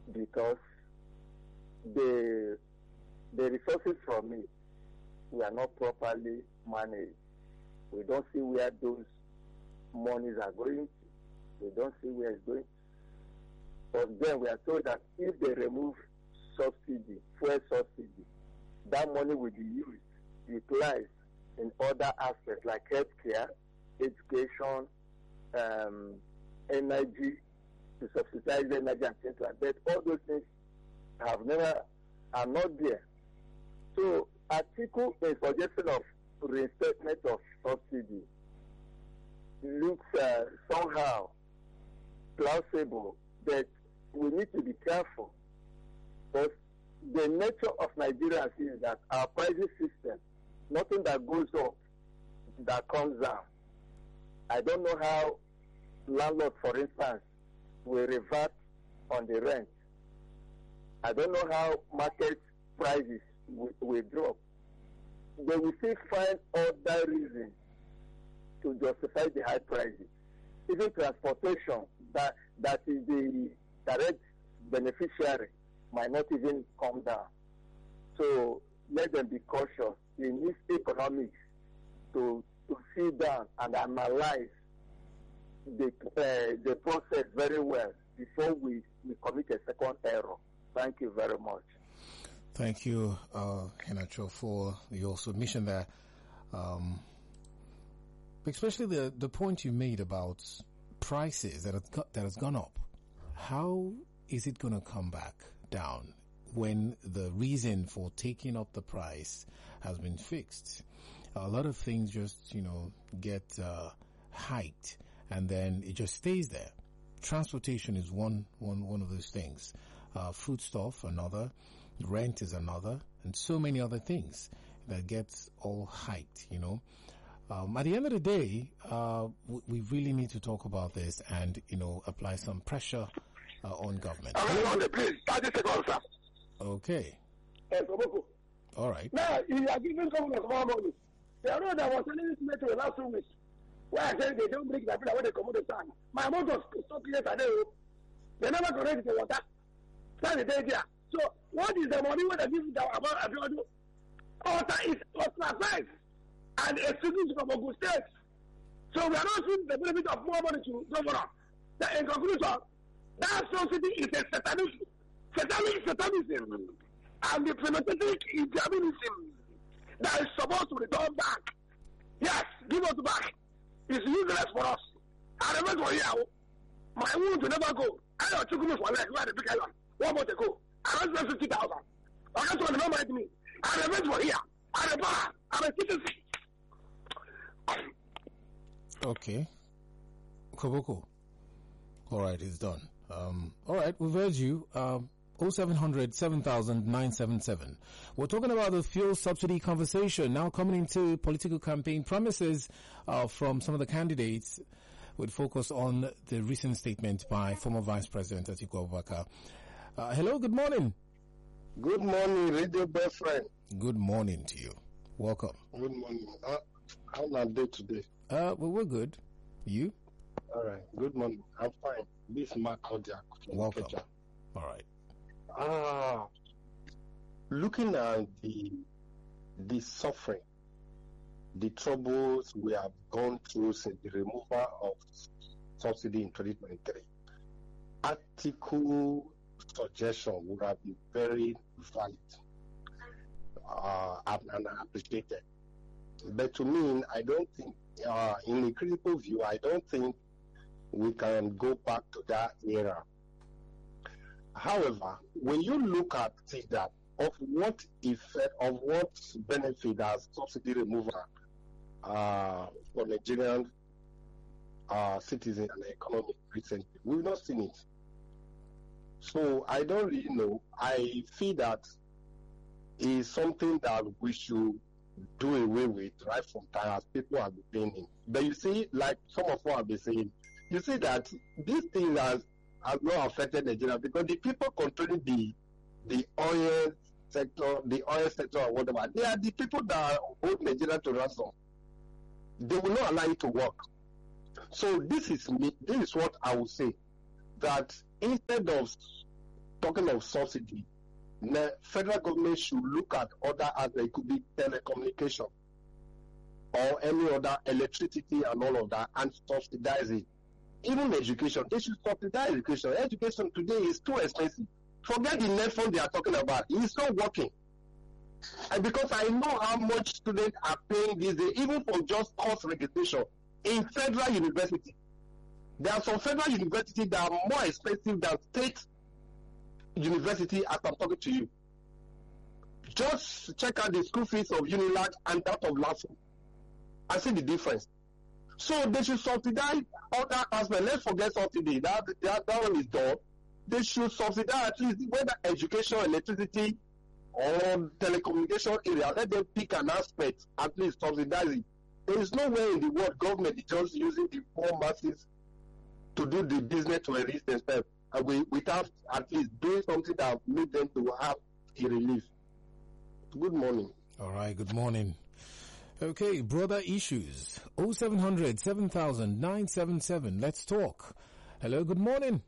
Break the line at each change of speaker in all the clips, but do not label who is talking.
because the resources from it were not properly managed. We don't see where those monies are going to. We don't see where it's going. But then we are told that if they remove subsidy, fuel subsidy, that money will be utilized in other aspects like healthcare, education, energy, to subsidize energy and things like that. All those things are not there. So article in suggestion of reinstatement of subsidy looks somehow plausible, but we need to be careful, because the nature of Nigeria is that our pricing system, nothing that goes up that comes down. I don't know how landlords, for instance, will revert on the rent. I don't know how market prices will drop. They will still find other reasons to justify the high prices. Even transportation, that is the direct beneficiary, might not even come down. So let them be cautious. They need economics to sit down and analyze the process very well before we commit a second error. Thank you very much.
Thank you, Henacho, for your submission there. Especially the point you made about prices that has gone up. How is it going to come back down when the reason for taking up the price has been fixed? A lot of things just, get hiked and then it just stays there. Transportation is one of those things. Foodstuff, another. Rent is another. And so many other things that gets all hiked, At the end of the day, we really need to talk about this and, apply some pressure on government.
Please, 30 seconds, sir.
Okay. All right.
Now, you are giving government more money. The road that was selling this metro last 2 weeks, where I said they don't bring the bill when they come to the sun. My motor stopped yesterday. They never correct the water. That's the day there. So, what is the money when they give about Abiodun? Water is ostracized and excluded from Ogun State. So, we are not seeing the benefit of more money to governor. In conclusion, that subsidy is a satanism, and the pragmatic Islamism that is supposed to return back. Yes, give us back. It's useless for us. I remember for you, my wound will never go. I don't took me for like where the big island. 1 month ago, I was 50,000. I can't remember it me. I remember for here. I'm a citizen.
Okay. Koboko. All right, it's done. All right, we've heard you. 0700 7000 977. We're talking about the fuel subsidy conversation now coming into political campaign promises from some of the candidates with focus on the recent statement by former Vice President Atiku Abubakar. Hello, good morning.
Good morning, radio best friend.
Good morning to you. Welcome.
Good morning. How are you today?
Well, we're good. You?
All right. Good morning. I'm fine. This is Mark Kodiak.
Welcome. All right.
Looking at the suffering, the troubles we have gone through since the removal of subsidy in 2023, Atiku suggestion would have been very valid and appreciated. But to me, I don't think, in a critical view, I don't think we can go back to that era. However, when you look at that, of what effect, of what benefit has subsidy removal for Nigerian citizens and the economy recently, we've not seen it. So I don't really know. I feel that is something that we should do away with right from time as people have been paying in. But you see, like some of what I've been saying, you see that this thing has not affected Nigeria because the people controlling the oil sector, or whatever, they are the people that hold Nigeria to ransom. They will not allow it to work. So this is what I would say, that instead of talking of subsidy, the federal government should look at other aspects. It could be telecommunication or any other electricity and all of that, and subsidize it. Even education, they should subsidize education. Education today is too expensive. Forget the net fund they are talking about. It's not working. And because I know how much students are paying these days, even for just course registration in federal university. There are some federal universities that are more expensive than state university as I'm talking to you. Just check out the school fees of UNILAG and that of LASU and see the difference. So they should subsidize other aspects. Let's forget subsidy. That one is done. They should subsidize at least whether education, electricity, or telecommunication area. Let them pick an aspect, at least subsidize it. There is nowhere in the world government is just using the poor masses to do the business to enrich themselves. And without at least doing something that will make them to have a relief. Good morning.
All right, good morning. Okay, brother issues. 0700 7000 977. Let's talk. Hello, good morning.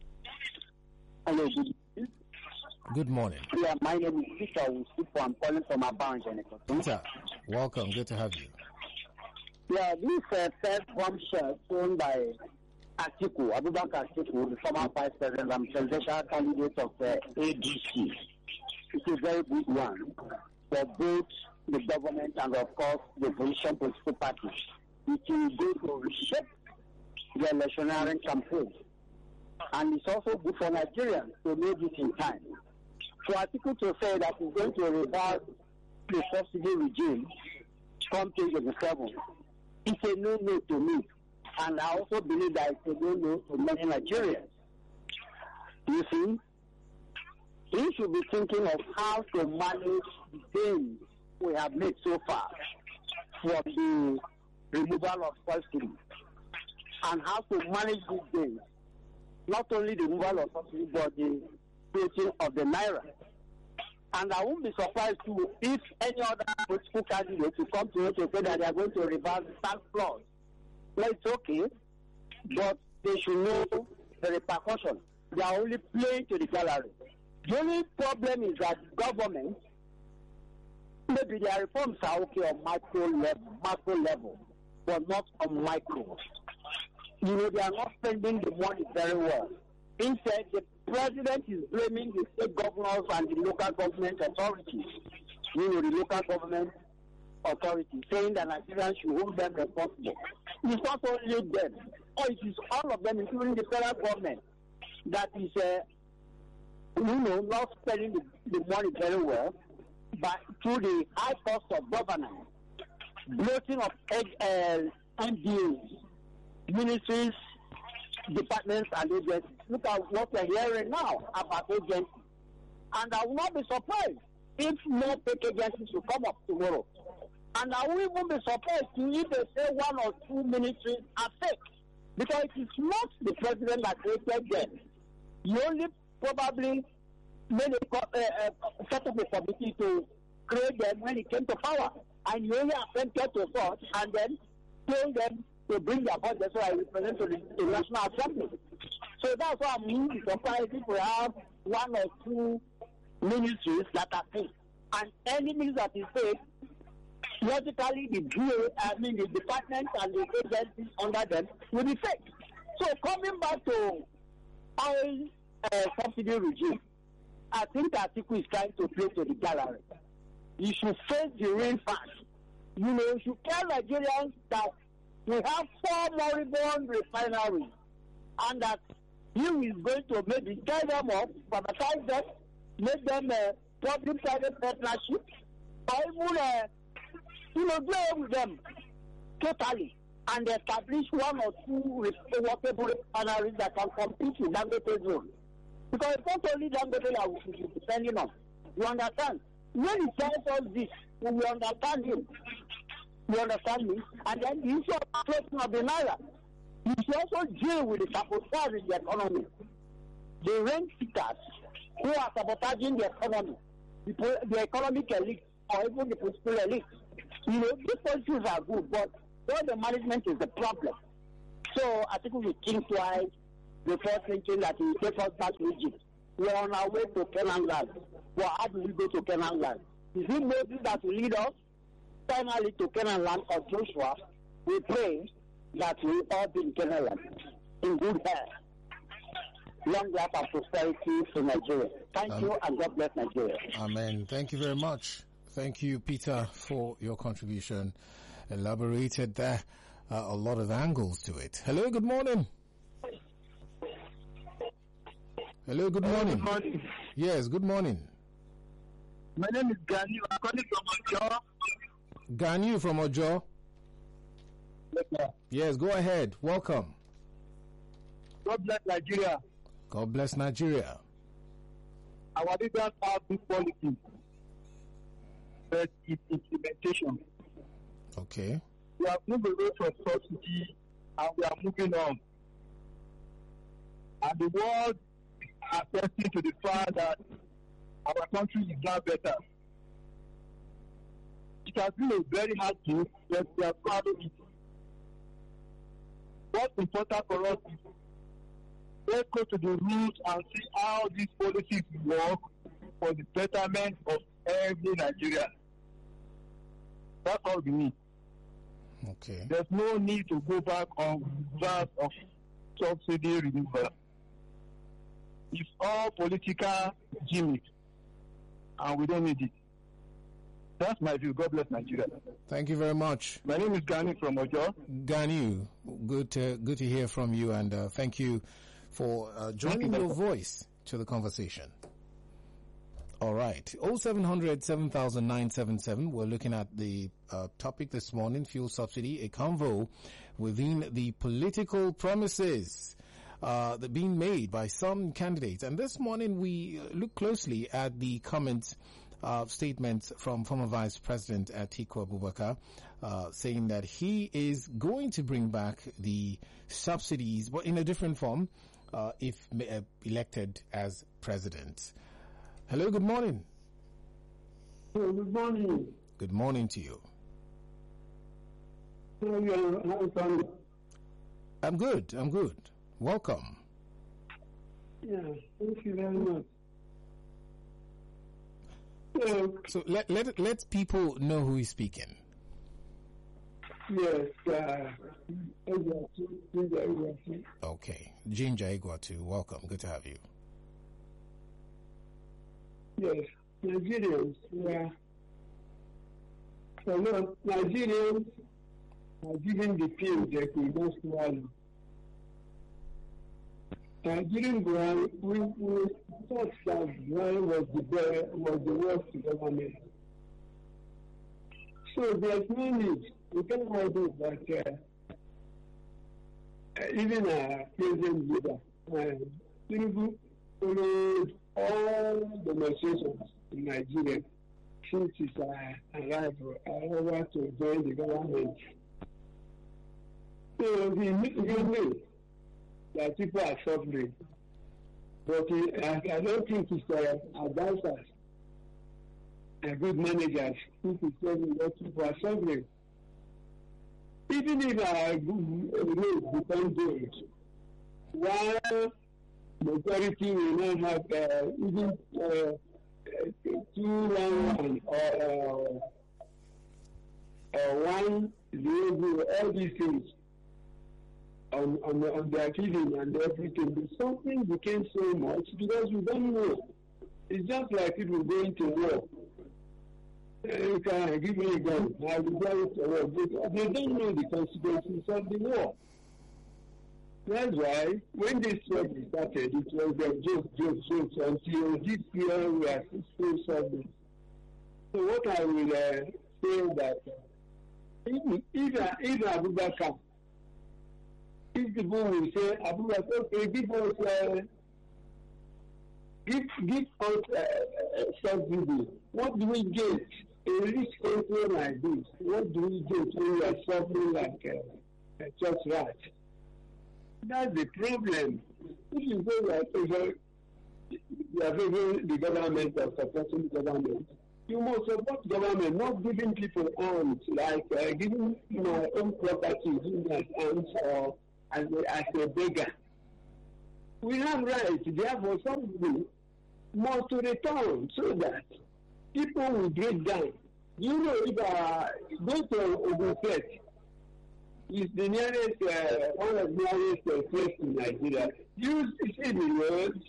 Hello,
good morning.
Yeah, my name is Peter Usipo. I'm calling from Abang.
Peter, welcome. Good to have you.
Yeah, this third bombshell shown by Atiku, Abubakar Atiku, the former vice president and presidential candidate of ADC. It's a very good one for both the government and, of course, the opposition political parties. It is going to reshape the electioneering campaign. And it's also good for Nigerians to know this in time. For Atiku to say that he's going to reverse the subsidy regime come 2027, it's a no-no to me. And I also believe that it's a no-no to many Nigerians. You see, he should be thinking of how to manage the gains we have made so far for the removal of subsidy and how to manage these gains. Not only the removal of subsidy, but the creating of the Naira. And I won't be surprised too if any other political candidate to come to it to say that they are going to reverse the tax clause. Well, it's okay, but they should know the repercussions. They are only playing to the gallery. The only problem is that government, maybe their reforms are okay on macro level, but not on micro. You know, they are not spending the money very well. Instead, the president is blaming the state governors and the local government authorities. You know, the local government authorities, saying that Nigerians should hold them responsible. It's not only them, or it is all of them, including the federal government, that is, not spending the money very well, but through the high cost of governance, bloating of MDAs, ministries, departments, and agencies. Look at what we're hearing now about agencies. And I will not be surprised if more fake agencies will come up tomorrow. And I will even be surprised if they say one or two ministries are fake. Because it is not the president that created them. He only probably made set up a committee to create them when he came to power. And he only attempted to sort and then told them to bring their budget so I represent to the National Assembly. So that's why I'm really surprised if we have one or two ministries that are fake. And any ministry that is fake, logically the departments and the agencies under them will be fake. So coming back to oil subsidy regime, I think Atiku is trying to play to the gallery. You should face the real facts. You should tell Nigerians that we have 4 moribund refineries and that he is going to maybe tie them up, privatize them, make them a public-private partnership, or even do away with them totally and establish 1 or 2 workable refineries that can compete with Dangote zone. Because it's not only Dangote that we should be depending on. You understand? When he tells us this, we will understand him. You understand me? And then the issue of creation of the Naira. You should also deal with the sabotage in the economy. The rent seekers who are sabotaging the economy, the economic elite, or even the political elite. These policies are good, but all the management is the problem. So I think we think twice before thinking that he will take us back to Egypt. we're on our way to Canaan land. Well, how do we go to Canaan land? Is it Moses that will lead us finally to Canaan land, or Joshua? We pray that we all be in Canaan land, in good health, long life and prosperity to Nigeria. Thank you, and God bless Nigeria.
Amen. Thank you very much. Thank you, Peter, for your contribution. Elaborated there a lot of angles to it. Hello, good morning. Hello, good morning.
Good morning.
Yes, good morning.
My name is Gani. I'm calling from Ojo.
Ganu from Ojo.
Yes, sir.
Yes, go ahead. Welcome.
God bless Nigeria.
God bless Nigeria.
Our leaders have good policy, but its implementation.
Okay.
We have moved away from subsidy and we are moving on. And the world is attesting to the fact that our country is now better. It has been a very hard thing, but we are proud of it. What's important for us is let's go to the roots and see how these policies work for the betterment of every Nigerian. That's all we need.
Okay.
There's no need to go back on that of subsidy removal. It's all political gimmick, and we don't need it. That's my view. God bless Nigeria.
Thank you very much.
My name is Gani from Ojo.
Ganu, good to hear from you, and thank you for joining your voice to the conversation. All right. 0700 7977. We're looking at the topic this morning, fuel subsidy, a convo within the political promises that are being made by some candidates. And this morning we look closely at the comments, statements from former Vice President Atiku Abubakar, saying that he is going to bring back the subsidies, but in a different form, if elected as president. Hello, good morning.
Hello, good morning.
Good morning to you.
How are you?
I'm good. Welcome.
Yeah, thank you very much.
So let people know who is speaking.
Yes,
Okay. Ginger Iguatu, welcome. Good to have you.
yes, Nigerians, Nigerians are given the pill they could not swallow. During Buhari, we thought that Buhari was the worst government. So there's no need. We can all do that. Even our president leader, Tinubu, followed all demonstrations in Nigeria since his arrival over to join the government. So he knew that people are suffering. But I don't think his advisors are good managers who is telling that people are suffering. Even if our roads become good, while majority will not have even 211 or 100, all these things on their feeding and everything. But something became so much because we don't know. It's just like people going to war. You can give me a gun, I will go to war. But they don't know the consequences of the war. That's why when this struggle started, it was jokes until this year we are still solving. So what I will say that if Abubakar, if people will say Abubakar, okay, give us subsidy. What do we get? A rich country like this, what do we get when we are suffering like a church rat? That's the problem. If you say you are favoring the government or supporting the government, you must support government, not giving people arms, like giving my own property, giving as arms or as a beggar. We have rights, therefore somebody
must return so that people will break down. You know, if go to Ogun State, is the nearest, one of the nearest place in Nigeria. You see the roads.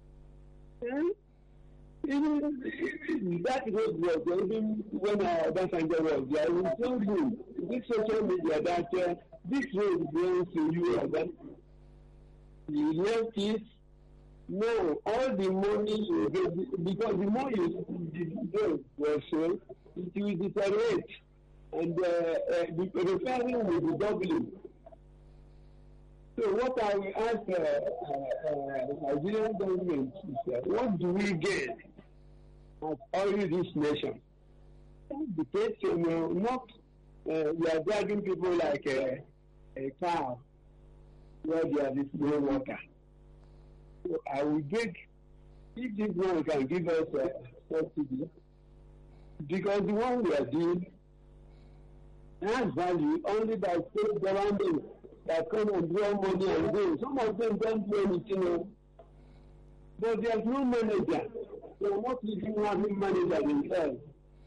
Even that road was, even when Obasanjo was there, we told him, this social media, that this road belongs to you, and he left it. No, all the money you get, because the more you were sold, it will deteriorate, and the repairing will be doubling. So what I will ask Nigerian government is, what do we get at all this nation? The case, not we are dragging people like a cow where there is no water. So I will beg if this one can give us a subsidy, because the one we are doing has value only by state government that come and draw money and go. Some of them don't do anything, but there's no manager. They are not even having manager themselves.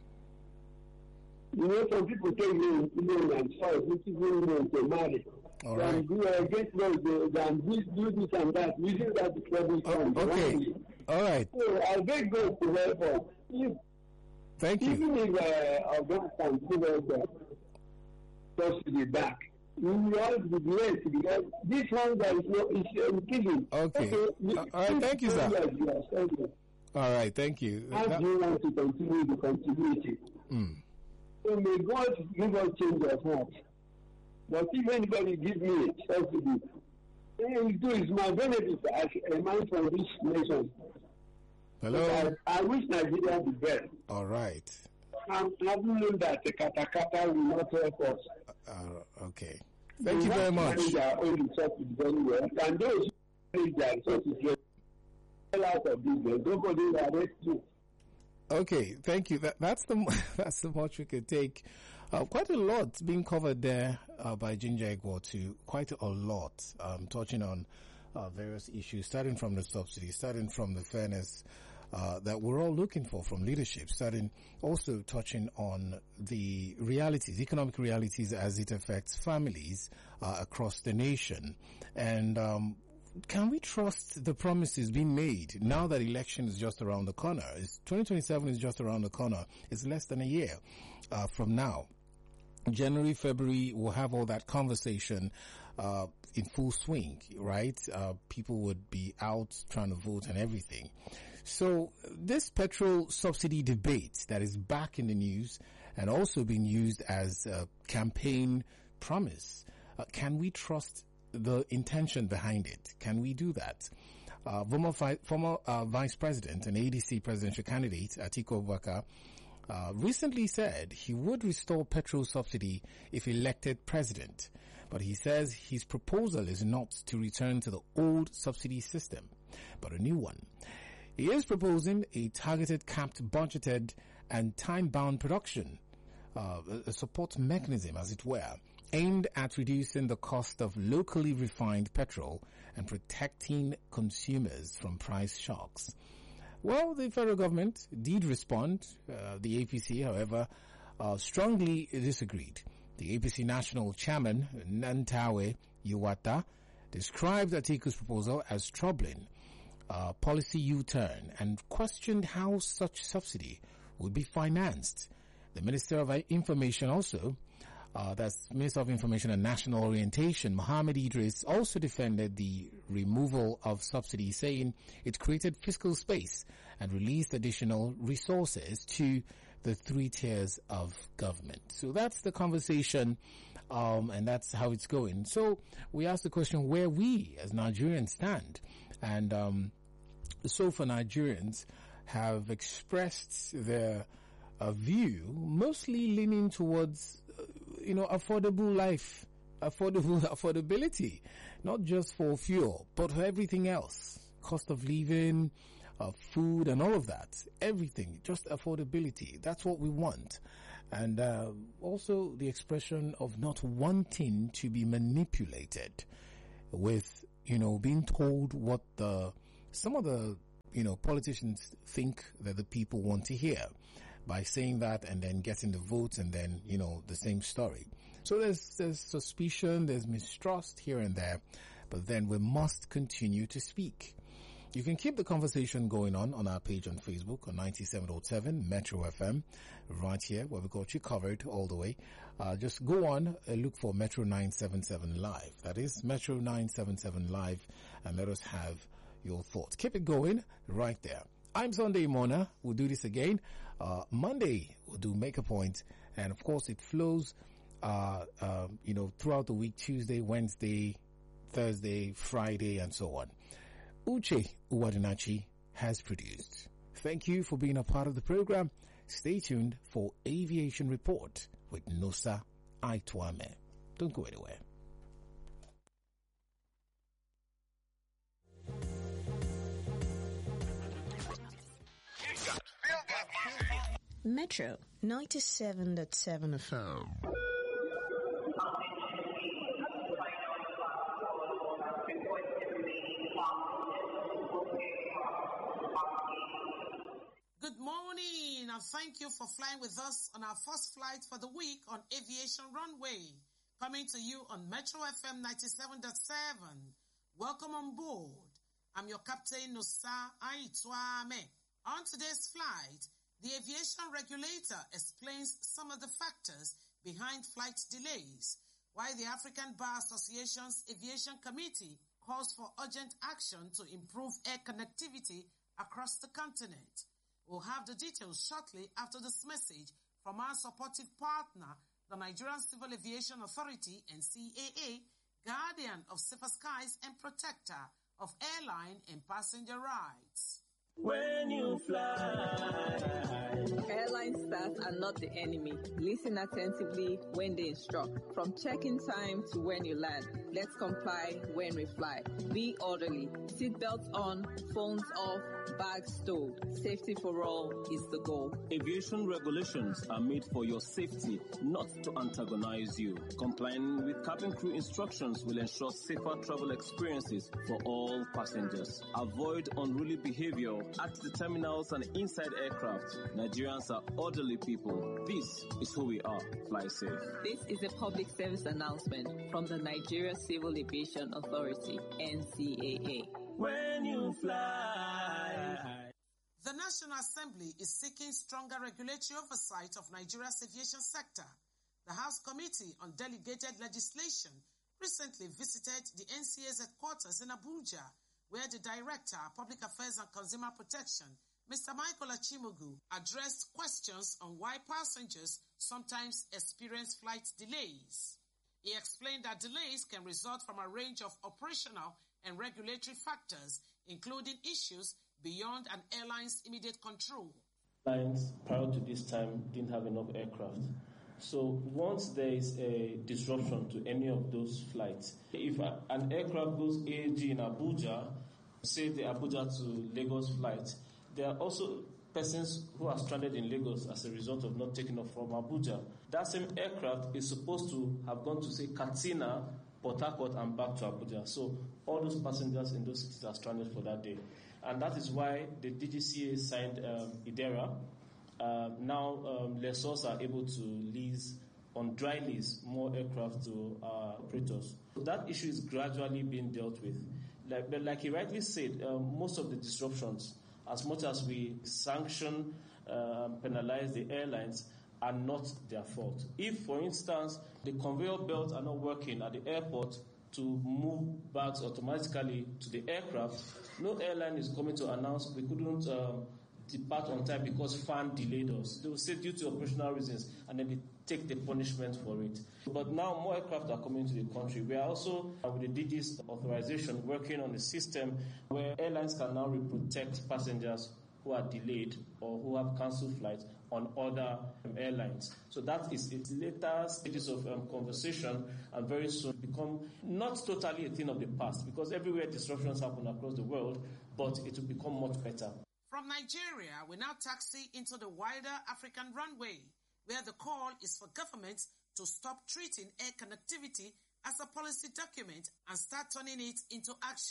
You know, some people take loan and sorry, which is going to marry.
All right.
And do get loans, and do this and that, using that to credit fund.
Okay. All right.
So I beg God to help us.
Thank you.
Even if our government can give us the subsidy back, we will all be blessed, because this one that is no is killing.
Okay. All right. Thank you, sir. All right. Thank you.
How do you want to continue the continuity? So may God give us change of heart. But if anybody give me a subsidy, then he do is my benefit as a man from this nation.
Hello.
I wish Nigeria the best.
All right.
I've known that the katakata will not help us.
Okay. Thank you very much.
And those who manage their resources out of business, nobody will arrest you.
Okay, thank you. That's the much we could take. Quite a lot being covered there by Ginger Egwotu. Quite a lot, touching on various issues, starting from the subsidy, starting from the fairness that we're all looking for from leadership, starting also touching on the realities, economic realities as it affects families across the nation. And can we trust the promises being made now that election is just around the corner? 2027 is just around the corner. It's less than a year from now. January, February, we'll have all that conversation in full swing, right? People would be out trying to vote and everything. So this petrol subsidy debate that is back in the news and also being used as a campaign promise, can we trust the intention behind it? Can we do that? Former Vice President and ADC presidential candidate Atiku Abubakar recently said he would restore petrol subsidy if elected president. But he says his proposal is not to return to the old subsidy system, but a new one. He is proposing a targeted, capped, budgeted, and time-bound production, a support mechanism, as it were, aimed at reducing the cost of locally refined petrol and protecting consumers from price shocks. Well, the federal government did respond. The APC, however, strongly disagreed. The APC national chairman, Nantawe Yuwata, described Atiku's proposal as troubling, policy U-turn, and questioned how such subsidy would be financed. The Minister of Information also, that's Minister of Information and National Orientation, Mohammed Idris, also defended the removal of subsidy, saying it created fiscal space and released additional resources to the three tiers of government. So that's the conversation, and that's how it's going. So we asked the question where we as Nigerians stand, and so for Nigerians have expressed their view, mostly leaning towards affordable life, affordability, not just for fuel, but for everything else. Cost of living, food and all of that. Everything, just affordability. That's what we want. And also the expression of not wanting to be manipulated with, being told what some of the politicians think that the people want to hear by saying that and then getting the votes and then, the same story. So there's suspicion, there's mistrust here and there, but then we must continue to speak. You can keep the conversation going on our page on Facebook on 97.7 Metro FM, right here where we got you covered all the way. Just go on, look for Metro 977 Live. That is Metro 977 Live, and let us have your thoughts. Keep it going right there. I'm Sunday Mona. We'll do this again. Monday, we'll do Make a Point. And of course, it flows, throughout the week, Tuesday, Wednesday, Thursday, Friday, and so on. Uche Uwadinachi has produced. Thank you for being a part of the program. Stay tuned for Aviation Report with Nosa Aitwame. Don't go anywhere.
Metro 97.7 FM.
Good morning, and thank you for flying with us on our first flight for the week on Aviation Runway, coming to you on Metro FM 97.7. Welcome on board. I'm your captain, Nosa Aitwame. On today's flight, the aviation regulator explains some of the factors behind flight delays, while the African Bar Association's Aviation Committee calls for urgent action to improve air connectivity across the continent. We'll have the details shortly after this message from our supportive partner, the Nigerian Civil Aviation Authority, NCAA, guardian of safer skies and protector of airline and passenger rights.
When you fly,
airline staff are not the enemy. Listen attentively when they instruct. From check-in time to when you land, let's comply when we fly. Be orderly. Seatbelts on, phones off, bags stowed. Safety for all is the goal.
Aviation regulations are made for your safety, not to antagonize you. Complying with cabin crew instructions will ensure safer travel experiences for all passengers. Avoid unruly behavior at the terminals and inside aircraft. Nigerians are orderly people. This is who we are. Fly safe.
This is a public service announcement from the Nigeria Civil Aviation Authority, NCAA.
When you fly.
The National Assembly is seeking stronger regulatory oversight of Nigeria's aviation sector. The House Committee on Delegated Legislation recently visited the NCA's headquarters in Abuja, where the Director, Public Affairs and Consumer Protection, Mr. Michael Achimogu, addressed questions on why passengers sometimes experience flight delays. He explained that delays can result from a range of operational and regulatory factors, including issues beyond an airline's immediate control.
Airlines prior to this time didn't have enough aircraft. So once there is a disruption to any of those flights, if an aircraft goes AG in Abuja, say the Abuja to Lagos flight, there are also persons who are stranded in Lagos as a result of not taking off from Abuja. That same aircraft is supposed to have gone to, say, Katsina, Port Harcourt, and back to Abuja. So all those passengers in those cities are stranded for that day. And that is why the DGCA signed IDERA. Now lessors are able to lease, on dry lease, more aircraft to operators. So that issue is gradually being dealt with. Like he rightly said, most of the disruptions, as much as we sanction, penalize the airlines, are not their fault. If, for instance, the conveyor belts are not working at the airport to move bags automatically to the aircraft, no airline is coming to announce we couldn't depart on time because fan delayed us. They will say due to operational reasons, and then they take the punishment for it. But now more aircraft are coming to the country. We are also, with the DG's authorization, working on a system where airlines can now protect passengers who are delayed or who have cancelled flights on other airlines. So that is its later stages of conversation, and very soon become not totally a thing of the past, because everywhere disruptions happen across the world, but it will become much better.
From Nigeria, we now taxi into the wider African runway, where the call is for governments to stop treating air connectivity as a policy document and start turning it into action.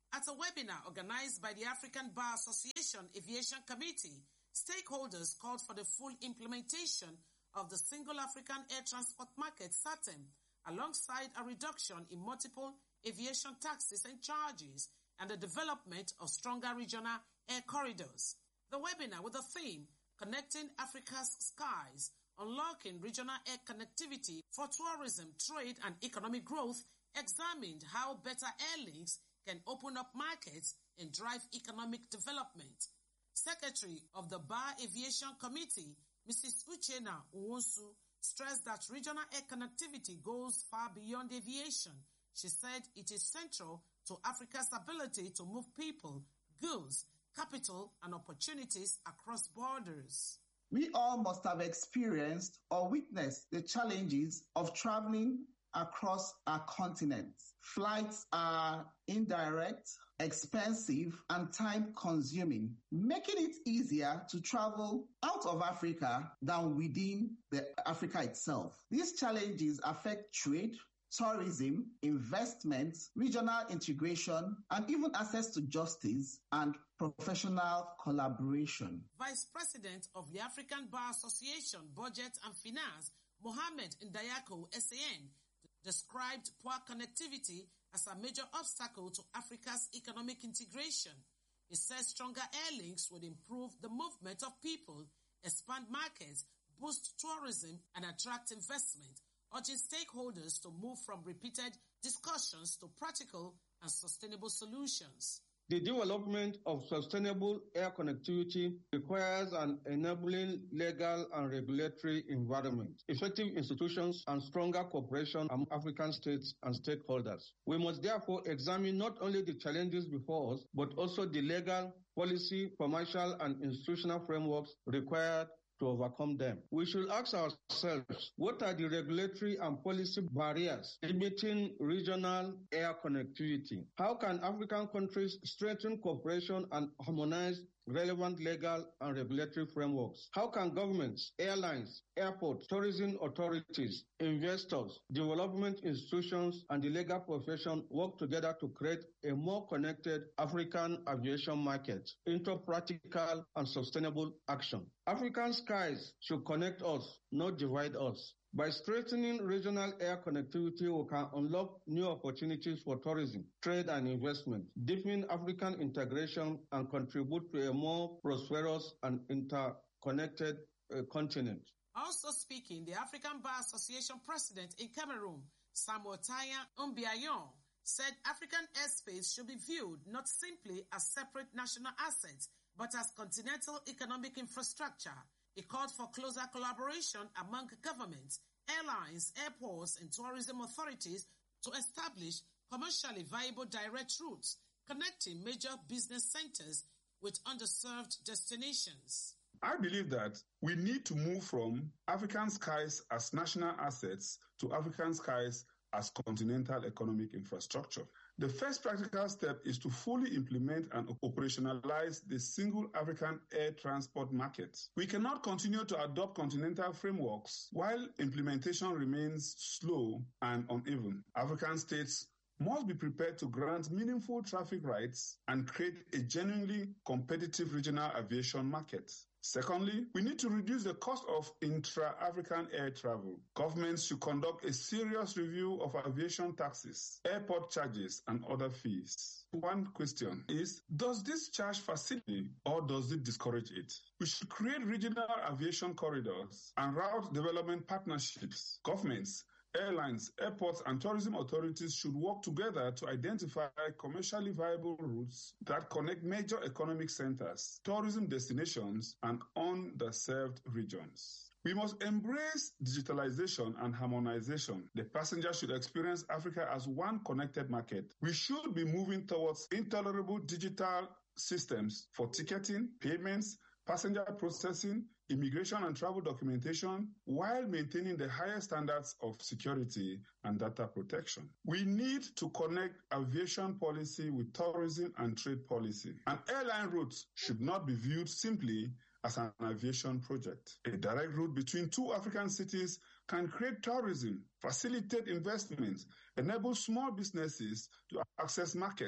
At a webinar organized by the African Bar Association Aviation Committee, stakeholders called for the full implementation of the Single African Air Transport Market, SATEM, alongside a reduction in multiple aviation taxes and charges and the development of stronger regional air corridors. The webinar, with the theme Connecting Africa's Skies, Unlocking Regional Air Connectivity for Tourism, Trade and Economic Growth, examined how better air links can open up markets and drive economic development. Secretary of the Bar Aviation Committee, Mrs. Uchenna Uwonsu, stressed that regional air connectivity goes far beyond aviation. She said it is central to Africa's ability to move people, goods, capital, and opportunities across borders.
We all must have experienced or witnessed the challenges of traveling across our continents. Flights are indirect, expensive, and time-consuming, making it easier to travel out of Africa than within Africa itself. These challenges affect trade, tourism, investments, regional integration, and even access to justice and professional collaboration.
Vice President of the African Bar Association Budget and Finance, Mohammed Ndayako, SAN, described poor connectivity as a major obstacle to Africa's economic integration. He says stronger air links would improve the movement of people, expand markets, boost tourism, and attract investment, urging stakeholders to move from repeated discussions to practical and sustainable solutions.
The development of sustainable air connectivity requires an enabling legal and regulatory environment, effective institutions, and stronger cooperation among African states and stakeholders. We must therefore examine not only the challenges before us, but also the legal, policy, commercial, and institutional frameworks required to overcome them. We should ask ourselves, what are the regulatory and policy barriers limiting regional air connectivity? How can African countries strengthen cooperation and harmonize relevant legal and regulatory frameworks? How can governments, airlines, airports, tourism authorities, investors, development institutions, and the legal profession work together to create a more connected African aviation market into practical and sustainable action? African skies should connect us, not divide us. By strengthening regional air connectivity, we can unlock new opportunities for tourism, trade, and investment, deepen African integration, and contribute to a more prosperous and interconnected continent.
Also speaking, the African Bar Association president in Cameroon, Samuel Taya Umbiayon, said African airspace should be viewed not simply as separate national assets, but as continental economic infrastructure. He called for closer collaboration among governments, airlines, airports, and tourism authorities to establish commercially viable direct routes connecting major business centers with underserved destinations.
I believe that we need to move from African skies as national assets to African skies as continental economic infrastructure. The first practical step is to fully implement and operationalize the single African air transport market. We cannot continue to adopt continental frameworks while implementation remains slow and uneven. African states must be prepared to grant meaningful traffic rights and create a genuinely competitive regional aviation market. Secondly, we need to reduce the cost of intra-African air travel. Governments should conduct a serious review of aviation taxes, airport charges, and other fees. One question is, does this charge facilitate or does it discourage it? We should create regional aviation corridors and route development partnerships. Governments, airlines, airports, and tourism authorities should work together to identify commercially viable routes that connect major economic centers, tourism destinations, and underserved regions. We must embrace digitalization and harmonization. The passenger should experience Africa as one connected market. We should be moving towards intolerable digital systems for ticketing, payments, passenger processing, immigration and travel documentation, while maintaining the highest standards of security and data protection. We need to connect aviation policy with tourism and trade policy. An airline route should not be viewed simply as an aviation project. A direct route between two African cities can create tourism, facilitate investments, enable small businesses to access markets,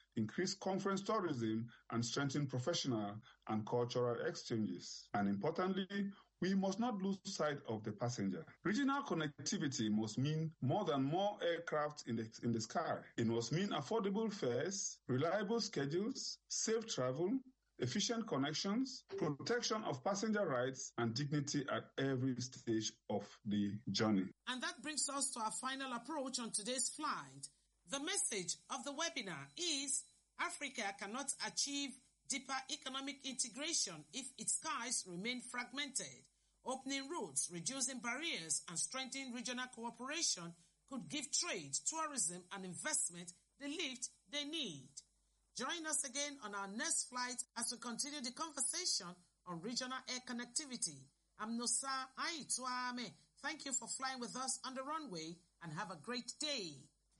increase conference tourism, and strengthen professional and cultural exchanges. And importantly, we must not lose sight of the passenger. Regional connectivity must mean more than more aircraft in the sky. It must mean affordable fares, reliable schedules, safe travel, efficient connections, protection of passenger rights, and dignity at every stage of the journey.
And that brings us to our final approach on today's flight. The message of the webinar is Africa cannot achieve deeper economic integration if its skies remain fragmented. Opening routes, reducing barriers, and strengthening regional cooperation could give trade, tourism, and investment the lift they need. Join us again on our next flight as we continue the conversation on regional air connectivity. I'm Nosa Aituame. Thank you for flying with us on the runway and have a great day.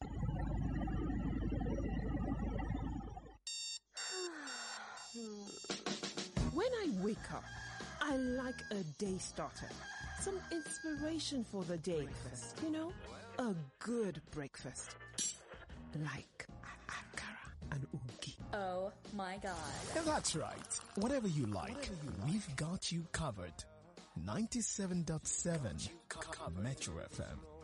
When I wake up, I like a day starter. Some inspiration for the day first, you know? A good breakfast. Like akara and ugi.
Oh my God.
That's right. Whatever you like, we've got you covered. 97.7 Metro FM.